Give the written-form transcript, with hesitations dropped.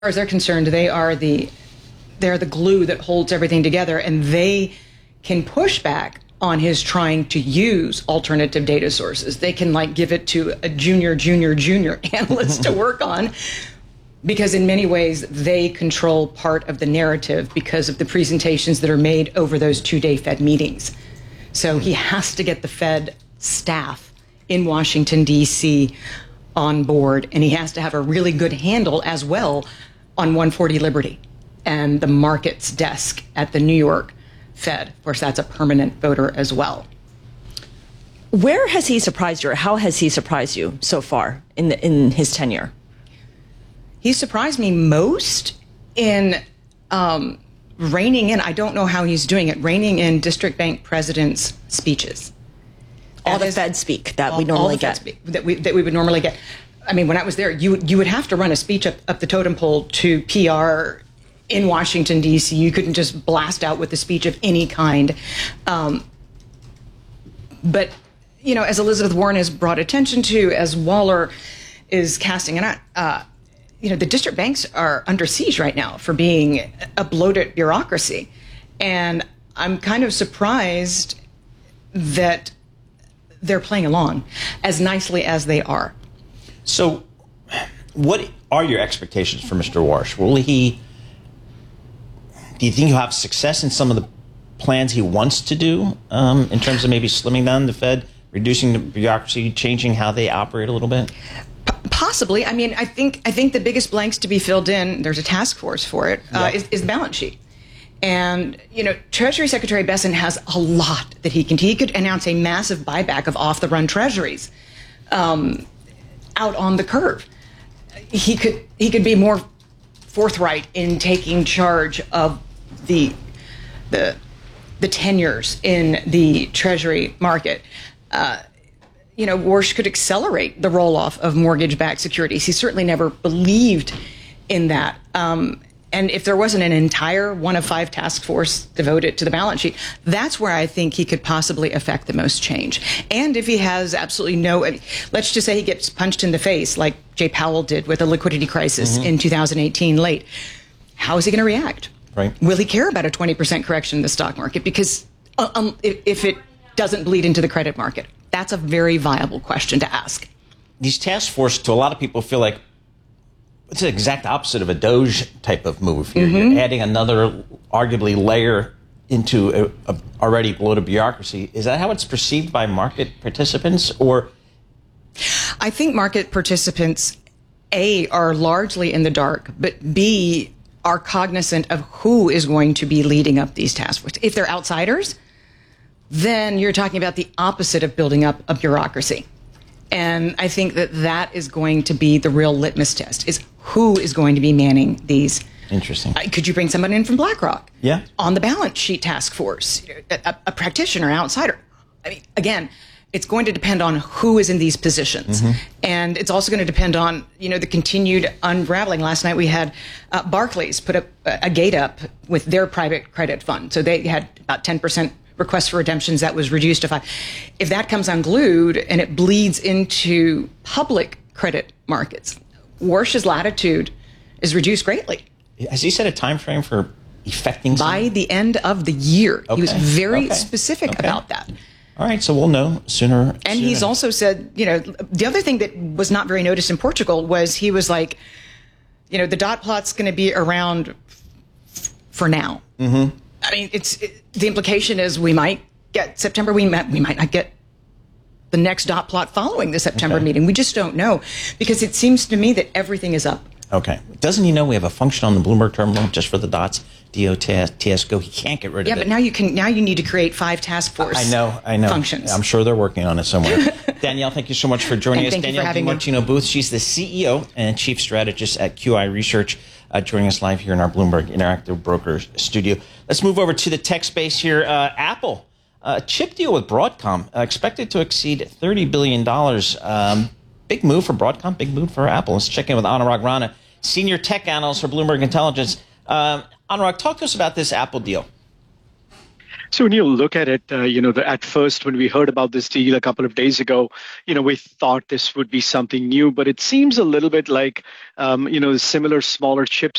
far as they're concerned, they're the glue that holds everything together, and they can push back on his trying to use alternative data sources. They can give it to a junior analyst to work on, because in many ways they control part of the narrative because of the presentations that are made over those 2-day Fed meetings. So he has to get the Fed staff in Washington, D.C. on board, and he has to have a really good handle as well on 140 Liberty and the markets desk at the New York Fed. Of course, that's a permanent voter as well. Where has he surprised you, or how has he surprised you so far in his tenure? He surprised me most in reining in, I don't know how he's doing it, reining in district bank presidents' speeches. All the Fed speak that we normally get. That we would normally get. I mean, when I was there, you would have to run a speech up the totem pole to PR in Washington, D.C. You couldn't just blast out with a speech of any kind. But, as Elizabeth Warren has brought attention to, as Waller is casting it out, the district banks are under siege right now for being a bloated bureaucracy. And I'm kind of surprised that they're playing along as nicely as they are. So what are your expectations for Mr. Warsh? Do you think he'll have success in some of the plans he wants to do in terms of maybe slimming down the Fed, reducing the bureaucracy, changing how they operate a little bit? Possibly. I mean, I think the biggest blanks to be filled in, there's a task force for it, is the balance sheet. And, Treasury Secretary Bessent has a lot that he could announce a massive buyback of off-the-run treasuries out on the curve. He could be more forthright in taking charge of the tenures in the Treasury market. Warsh could accelerate the roll-off of mortgage-backed securities. He certainly never believed in that. And if there wasn't an entire one of 5 task force devoted to the balance sheet, that's where I think he could possibly affect the most change. And if he has absolutely let's just say he gets punched in the face like Jay Powell did with the liquidity crisis in 2018 late, how is he going to react? Right. Will he care about a 20% correction in the stock market? Because if it doesn't bleed into the credit market, that's a very viable question to ask. These task force, to a lot of people, feel like it's the exact opposite of a Doge type of move. You're adding another, arguably, layer into a already bloated bureaucracy. Is that how it's perceived by market participants? Or I think market participants, A, are largely in the dark, but B, are cognizant of who is going to be leading up these task forces. If they're outsiders, then you're talking about the opposite of building up a bureaucracy. And I think that is going to be the real litmus test, is who is going to be manning these. Interesting. Could you bring someone in from BlackRock? Yeah. On the balance sheet task force, a practitioner, outsider? I mean, again, it's going to depend on who is in these positions. And it's also going to depend on, the continued unraveling. Last night we had Barclays put up a gate up with their private credit fund. So they had about 10% requests for redemptions. That was reduced to 5%. If that comes unglued and it bleeds into public credit markets, Warsh's latitude is reduced greatly. Has he set a time frame for effecting by the end of the year? Okay. He was very specific about that. All right, so we'll know sooner. And he's also said, the other thing that was not very noticed in Portugal was he was like, the dot plot's going to be around for now. I mean, the implication is we might get September, we might not get the next dot plot following the September meeting. We just don't know, because it seems to me that everything is up. Okay. Doesn't he know we have a function on the Bloomberg terminal just for the dots? DOTS go. He can't get rid of it. Yeah, but now you need to create 5 task force. I know. Functions. I'm sure they're working on it somewhere. Danielle, thank you so much for joining us. Danielle DiMartino Booth. She's the CEO and Chief Strategist at QI Research, joining us live here in our Bloomberg Interactive Brokers studio. Let's move over to the tech space here. Apple, a chip deal with Broadcom, expected to exceed $30 billion. Big move for Broadcom, big move for Apple. Let's check in with Anurag Rana, Senior Tech Analyst for Bloomberg Intelligence. Anurag, talk to us about this Apple deal. So when you look at it, at first when we heard about this deal a couple of days ago, we thought this would be something new, but it seems a little bit like, similar smaller chips